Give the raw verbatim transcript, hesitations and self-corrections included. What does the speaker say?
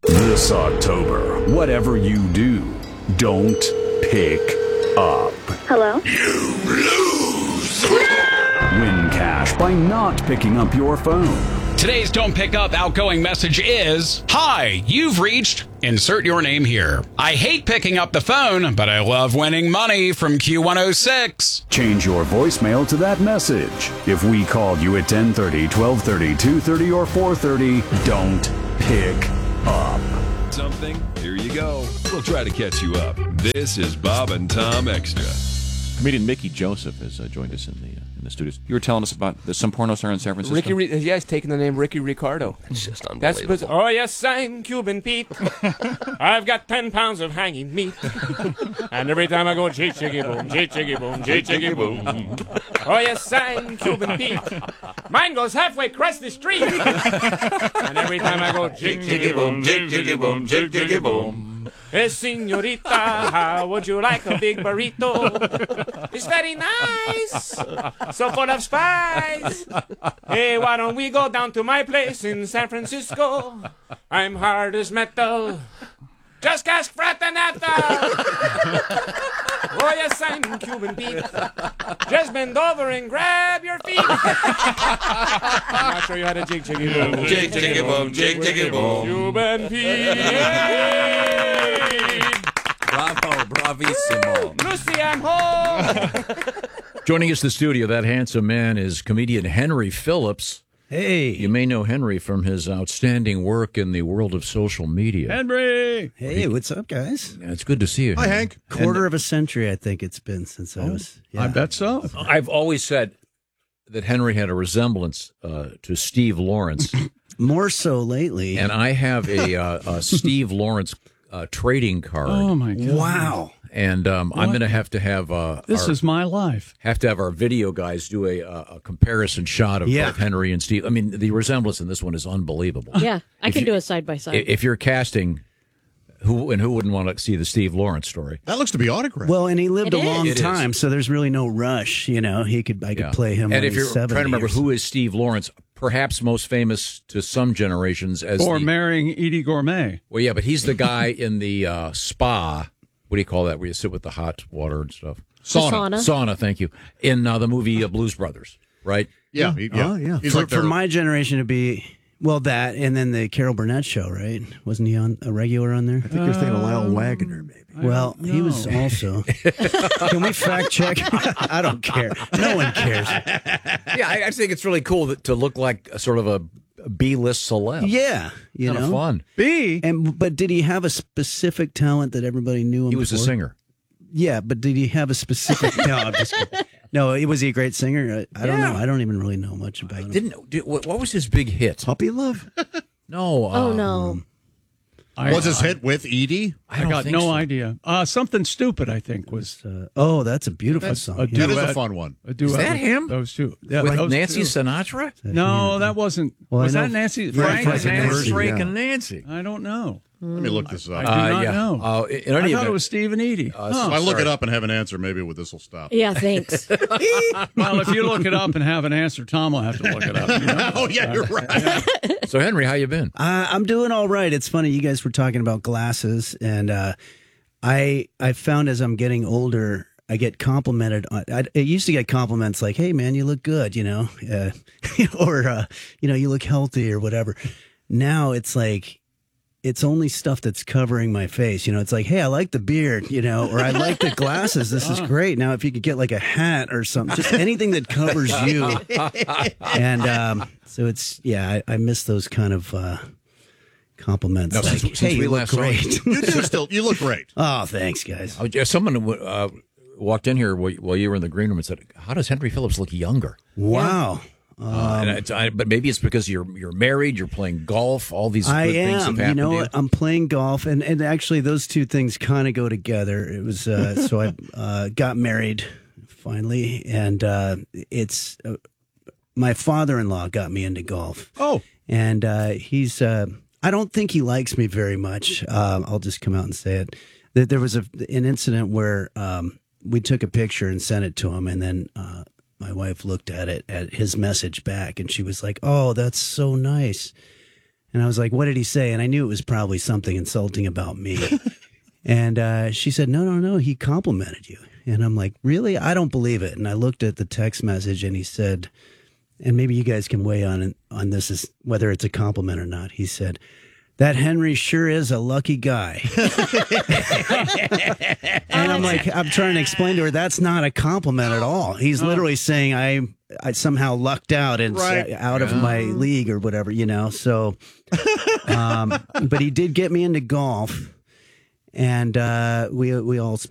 This October, whatever you do, don't pick up. Hello? You lose! Win cash by not picking up your phone. Today's Don't Pick Up outgoing message is, Hi, you've reached, insert your name here. I hate picking up the phone, but I love winning money from Q one oh six. Change your voicemail to that message. If we called you at ten thirty, twelve thirty, two thirty, or four thirty, don't pick up. Something? Here you go. We'll try to catch you up. This is Bob and Tom Extra. Comedian Mickey Joseph has uh, joined us in the uh, in the studios. You were telling us about there's some porno star in San Francisco. Ricky, Re- yeah, he's taking the name Ricky Ricardo. It's just That's unbelievable. biz- oh yes, I'm Cuban Pete. I've got ten pounds of hanging meat, and every time I go chee chiggy boom, chee chiggy boom, chee chiggy boom. Oh yes, I'm Cuban Pete. Mine goes halfway across the street, and every time I go chee chiggy boom, chee chiggy boom, chee chiggy boom. Hey, señorita, how would you like a big burrito? It's very nice, so full of spice. Hey, why don't we go down to my place in San Francisco? I'm hard as metal. Just ask Fratanata. Oh, yes, I'm Cuban Pete. Just bend over and grab your feet. I'm not sure you had a jig jiggy boom. Jig jiggy boom, jig jiggy boom. Cuban Pete. Bravo, bravissimo. Lucy, I'm home. Joining us in the studio, that handsome man is comedian Henry Phillips. Hey. You may know Henry from his outstanding work in the world of social media. Henry! Hey, what's up, guys? Yeah, it's good to see you. Hi, Henry. Hank. Quarter of a century, I think it's been since I was. Yeah. I bet so. I've always said that Henry had a resemblance uh, to Steve Lawrence. More so lately. And I have a, uh, a Steve Lawrence uh, trading card. Oh, my God. Wow. And um, I'm going to have to have uh, This our, is my life. have to have our video guys do a, a, a comparison shot of Yeah. both Henry and Steve. I mean, the resemblance in this one is unbelievable. Yeah, I If can you- do a side by side. If you're casting, who and who wouldn't want to see the Steve Lawrence story? That looks to be autographed. Well, and he lived It a long is. time, so there's really no rush. You know, he could I could Yeah. play him. And when if you're he's trying to seventy remember or who is Steve Lawrence, perhaps most famous to some generations as Or the, marrying Edie Gourmet. well, yeah, but he's the guy in the uh, spa. What do you call that? Where you sit with the hot water and stuff. Sauna. Sauna. Thank you. In uh, the movie uh, Blues Brothers, right? yeah, he- yeah. Oh yeah. He's For, like for their- my generation to be well that, and then the Carol Burnett show, right? Wasn't he on a regular on there? I think you're thinking of Lyle Waggoner, maybe. Well, he was also. Can we fact check? I don't care. No one cares. Yeah, I, I think it's really cool that, to look like a sort of a B-list celeb. Yeah, you Kind know, of fun. B. And but did he have a specific talent that everybody knew him? He was a for? singer. Yeah, but did he have a specific? No, I'm just kidding. No, was he a great singer? I, I don't Yeah. know. I don't even really know much about him. Didn't did, what, what was his big hit? Puppy Love? No. oh, um, no. I, Was his hit with Edie? I, I don't got think no so. idea. Uh, Something Stupid, I think, was Uh, oh, that's a beautiful song. a yeah. That is a duet. fun one. A duet Is that with him? Those two. Yeah, With those Nancy two. Sinatra? No, that wasn't. Well, I was know- that Nancy? Yeah, Frank, Frank and and Nancy? Nancy. Frank yeah. and Nancy. I don't know. Let me look this I up. do Uh, not yeah. know. Uh, in any I thought event- it was Steve and Edie. Uh, Huh. If I look Sorry. it up and have an answer, maybe with this will stop. Yeah, thanks. Well, if you look it up and have an answer, Tom will have to look it up. You know? Oh, yeah, you're right. So, Henry, how you been? Uh, I'm doing all right. It's funny. You guys were talking about glasses, and uh, I I found as I'm getting older, I get complimented. On, I, I used to get compliments like, "Hey, man, you look good," you know, uh, or uh, you know, you look healthy or whatever. Now it's like. It's only stuff that's covering my face. You know, it's like, hey, I like the beard, you know, or I like the glasses. This is great. Now, if you could get like a hat or something, just anything that covers you. And um, so it's, yeah, I, I miss those kind of uh, compliments. Now, like, since- hey, since we you look last saw great. you- You do still. You look great. Oh, thanks, guys. Oh, yeah, someone uh, walked in here while while you were in the green room and said, "How does Henry Phillips look younger?" Wow. Uh, and it's, I, but maybe it's because you're you're married, you're playing golf, all these I good things have am. You happened know to you. what? I'm playing golf, and, and actually, those two things kind of go together. It was uh, so I uh, got married finally, and uh, it's uh, my father-in-law got me into golf. Oh, and uh, he's. Uh, I don't think he likes me very much. Um, I'll just come out and say it. There, there was a, an incident where um, we took a picture and sent it to him, and then. Uh, My wife looked at it, at his message back, and she was like, "Oh, that's so nice." And I was like, what did he say? And I knew it was probably something insulting about me. And uh, she said, no, no, no, he complimented you. And I'm like, really? I don't believe it. And I looked at the text message and he said, and maybe you guys can weigh on on this, is whether it's a compliment or not. He said, that Henry sure is a lucky guy. And I'm like, I'm trying to explain to her, that's not a compliment at all. He's literally saying I I somehow lucked out and Right. out of my league or whatever, you know. So, um, but he did get me into golf, and uh, we we all